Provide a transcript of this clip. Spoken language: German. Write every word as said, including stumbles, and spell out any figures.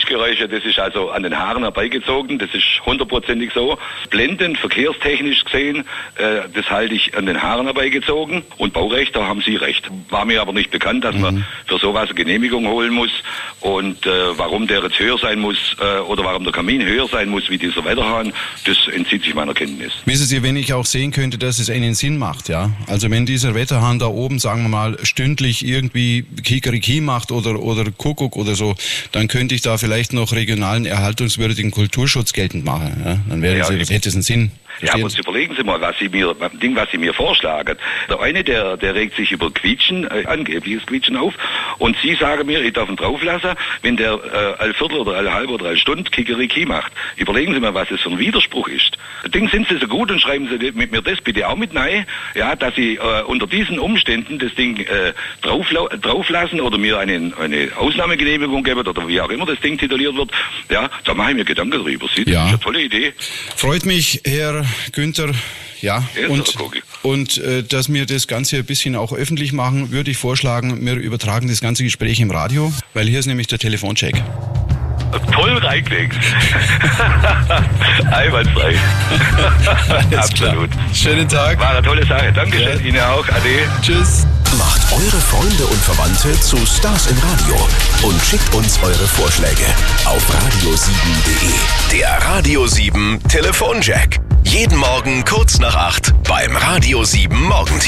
Rauschgeräusche, das ist also an den Haaren herbeigezogen, das ist hundertprozentig so. Blendend, verkehrstechnisch gesehen, äh, das halte ich an den Haaren herbeigezogen. Und Baurecht, da haben Sie recht. War mir aber nicht bekannt, dass mhm. man für sowas eine Genehmigung holen muss. Und äh, warum der jetzt höher sein muss äh, oder warum der Kamin höher sein muss wie dieser Wetterhahn, das entzieht sich meiner Kenntnis. Wissen Sie, wenn ich auch sehen könnte, dass es einen Sinn macht, ja. Also wenn dieser Wetterhahn da oben, sagen wir mal, stündlich irgendwie Kikeriki macht oder, oder Kuckuck oder so, dann könnte ich da vielleicht noch regionalen erhaltungswürdigen Kulturschutz geltend machen. Ja? Dann wäre ja, das, das hätte es einen Sinn. Ja, aber überlegen Sie mal, was Sie mir, Ding, was Sie mir vorschlagen. Der eine, der, der regt sich über Quietschen, äh, angebliches Quietschen auf, und Sie sagen mir, ich darf ihn drauflassen, wenn der äh, all Viertel oder all halb oder all Stunde Kikeriki macht. Überlegen Sie mal, was das für ein Widerspruch ist. Ding, sind Sie so gut und schreiben Sie mit mir das bitte auch mit rein, ja, dass Sie äh, unter diesen Umständen das Ding äh, draufla- drauflassen oder mir eine, eine Ausnahmegenehmigung geben oder wie auch immer das Ding tituliert wird. Ja, da mache ich mir Gedanken drüber. Sie, das ja. ist eine tolle Idee. Freut mich, Herr Günther, ja, und, und äh, dass wir das Ganze ein bisschen auch öffentlich machen, würde ich vorschlagen, wir übertragen das ganze Gespräch im Radio, weil hier ist nämlich der Telefoncheck. Toll reingelegt. Einwandfrei. Absolut. Klar. Schönen Tag. War eine tolle Sache. Dankeschön. Ja. Ihnen auch. Ade. Tschüss. Macht eure Freunde und Verwandte zu Stars im Radio und schickt uns eure Vorschläge auf radio sieben punkt de. Der Radio sieben Telefonjack. Jeden Morgen kurz nach acht beim Radio sieben Morgenteam.